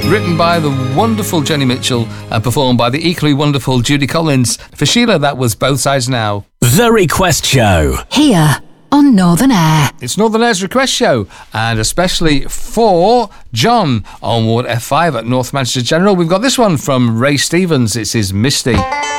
written by the wonderful Joni Mitchell and performed by the equally wonderful Judy Collins. For Sheila, that was Both Sides Now. The Request Show. Here on Northern Air. It's Northern Air's Request Show, and especially for John on Ward F5 at North Manchester General. We've got this one from Ray Stevens. It's his Misty.